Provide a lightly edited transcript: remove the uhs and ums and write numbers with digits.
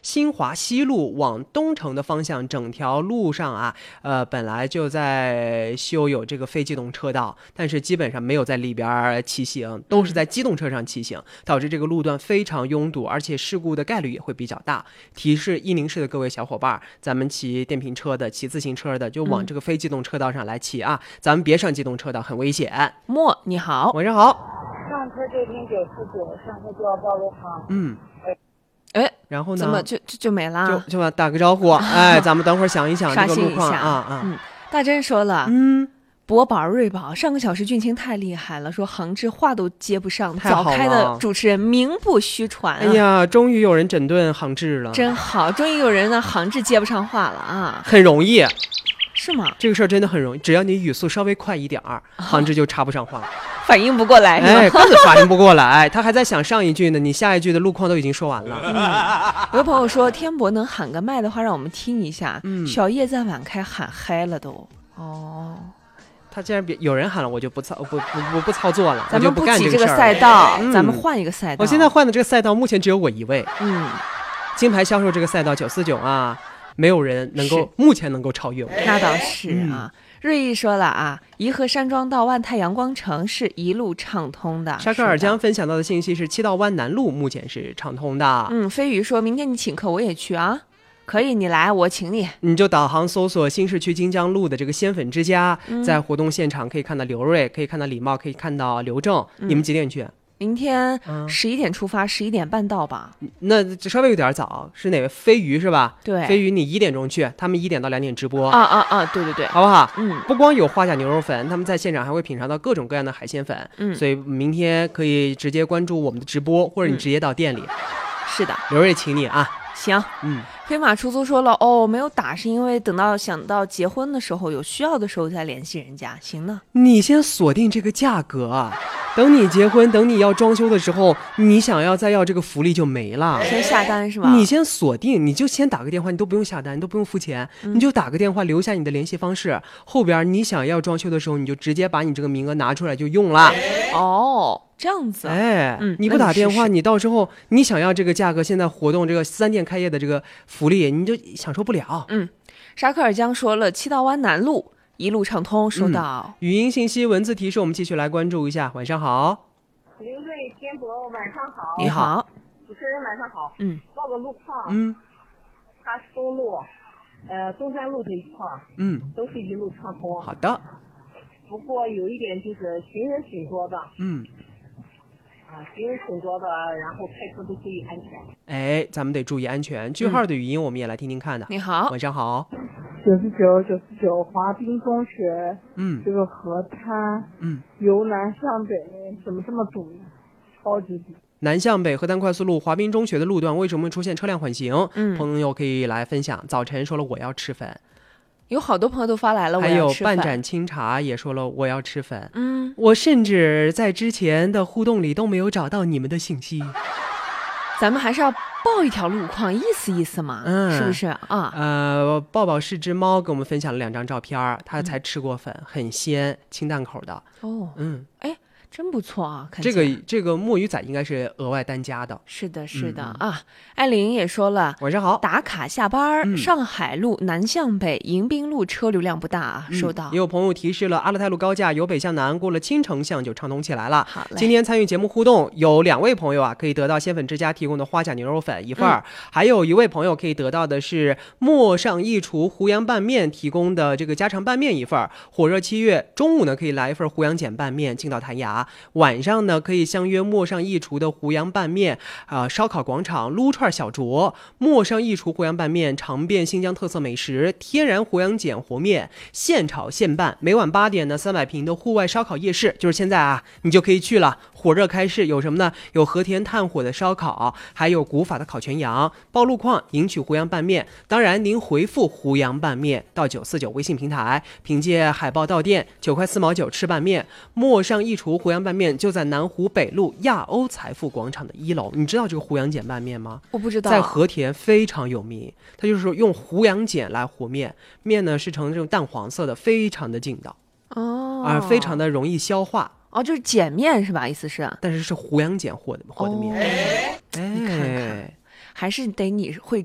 新华西路往东城的方向，整条路上啊，本来就在修有这个非机动车道，但是基本上没有在里边骑行，都是在机动车上骑行，导致这个路段非常拥堵，而且事故的概率也会比较大。提示伊宁市的各位小伙伴，咱们骑电瓶车的、骑自行车的，就往这个非机动车道上来骑啊，咱们别上机动车道，很危险。 莫你好， 晚上好。 上车这天949，上车就要报路况。 然后呢？ 怎么就没了？ 就打个招呼。哎，咱们等会儿想一想这个路况啊。 大珍说了，博宝瑞宝上个小时俊清太厉害了，说杭志话都接不上，早开的主持人名不虚传。 哎呀，终于有人整顿杭志了， 真好，终于有人呢杭志接不上话了啊， 很容易。 是吗？ 这个事儿真的很容易，只要你语速稍微快一点儿，杭志就插不上话， 反应不过来。 哎，根本反应不过来，他还在想上一句呢，你下一句的路况都已经说完了。 有个朋友说，天博能喊个麦的话，让我们听一下。小叶在晚开喊嗨了都。哦， 他既然有人喊了，我就不操作了， 咱们不干挤这个赛道，咱们换一个赛道。 我现在换的这个赛道，目前只有我一位。金牌销售这个赛道949啊。没有人目前能够超越我。 那倒是啊。瑞意说了啊，颐和山庄到万泰阳光城是一路畅通的。 沙克尔江分享到的信息是七道湾南路目前是畅通的。 飞鱼说明天你请客我也去啊。可以，你来我请你。 你就导航搜索新市区金江路的这个鲜粉之家，在活动现场可以看到刘瑞，可以看到李茂，可以看到刘正。你们几点去？ 明天11点出发，11点半到吧？ 那稍微有点早。是哪位？飞鱼是吧？ 对， 飞鱼你1点钟去，他们1点到2点直播。 对， 好不好？不光有花甲牛肉粉，他们在现场还会品尝到各种各样的海鲜粉。所以明天可以直接关注我们的直播，或者你直接到店里。 是的， 刘瑞请你啊。 行。飞马出租说了，没有打是因为想到结婚的时候有需要的时候再联系人家。行呢， 你先锁定这个价格，等你结婚，等你要装修的时候，你想要再要这个福利就没了。 先下单是吧？ 你先锁定，你就先打个电话，你都不用下单，你都不用付钱，你就打个电话留下你的联系方式，后边你想要装修的时候，你就直接把你这个名额拿出来就用了。 这样子。 你不打电话，你到时候你想要这个价格，现在活动这个3店开业的这个福利，你就享受不了。 沙克尔江说了，七道湾南路一路畅通，收到。 语音信息、文字提示，我们继续来关注一下。晚上好， 林瑞天博，晚上好。 你好， 主持人晚上好。报个路况。哈松路，中山路这一块，都是一路畅通。 好的。 不过有一点就是行人挺多的。行人挺多的，然后开车都注意安全。 咱们得注意安全。句号的语音我们也来听听看的。 你好， 晚上好。 949华滨中学，这个河滩，由南向北，怎么这么堵呢？超级堵。 南向北河滩快速路华滨中学的路段为什么会出现车辆缓行？朋友可以来分享。早晨说了我要吃粉。 有好多朋友都发来了， 还有半盏清茶也说了我要吃粉。我甚至在之前的互动里都没有找到你们的信息。 咱们还是要报一条路况，意思意思嘛，是不是啊？ 抱抱是只猫给我们分享了2张照片，他才吃过粉，很鲜，清淡口的。真不错啊！这个墨鱼仔应该是额外单加的。 是的，是的啊。艾琳也说了， 晚上好。 打卡下班，上海路南向北迎宾路车流量不大啊，收到。 也有朋友提示了，阿勒泰路高架由北向南过了青城巷就畅通起来了。 好嘞。 今天参与节目互动有2位朋友啊，可以得到鲜粉之家提供的花甲牛肉粉1份，还有1位朋友可以得到的是陌上一厨胡杨拌面提供的这个家常拌面1份。火热7月中午呢，可以来1份胡杨碱拌面，劲道弹牙。晚上呢，可以相约陌上一厨的胡杨拌面烧烤广场撸串小酌。陌上一厨胡杨拌面尝遍新疆特色美食，天然胡杨碱和面，现炒现拌。每晚8点呢，300平的户外烧烤夜市，就是现在啊，你就可以去了。火热开市，有什么呢？有和田炭火的烧烤，还有古法的烤全羊。报路况赢取胡杨拌面，当然您回复胡杨拌面到949微信平台，凭借海报到店，9块4毛9吃拌面。陌上一厨胡杨拌面就在南湖北路亚欧财富广场的1楼。你知道这个胡杨碱拌面吗？ 我不知道。 在和田非常有名，它就是说用胡杨碱来和面，面呢是呈这种淡黄色的，非常的劲道非常的容易消化。 就是碱面是吧？意思是， 但是是胡杨碱和的面。 你看看，还是得你会